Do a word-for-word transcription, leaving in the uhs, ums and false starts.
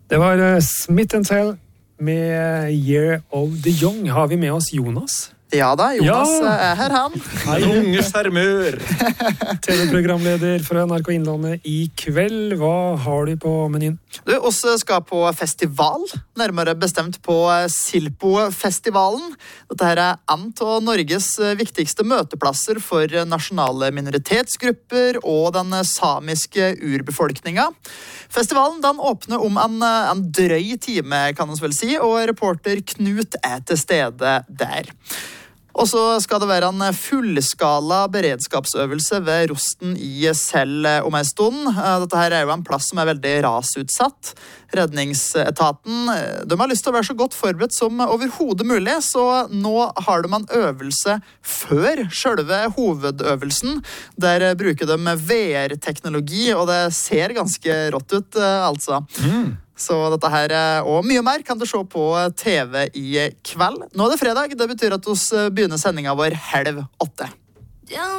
Det var uh, Smith and Tell med Year of the Young. Har vi med oss Jonas? Ja da, Jonas ja. er her han. Hei, unge sjarmør. T V-programleder for N R K Innlandet i kveld. Hva har du på menyen? Du også skal på festival, nærmere bestemt på Silpo-festivalen. Dette her er en av Norges viktigste møteplasser for nasjonale minoritetsgrupper og den samiske urbefolkninga. Festivalen den åpner om en, en drøy time, kan man vel si, og reporter Knut er til stede der. Og så skal det være en fullskala beredskapsøvelse ved Rosten i Sel om en stund. Dette her er jo en plass som er veldig rasutsatt. Redningsetaten de har lyst til å være så godt forberedt som overhodet mulig, så nå har de en øvelse før selve hovedøvelsen. Der bruker de V R-teknologi, og det ser ganske rått ut, altså. Mm. Så dette her og mye mer kan du se på T V i kveld. Nå er det fredag, det betyr at vi begynner sendingen vår halv åtte.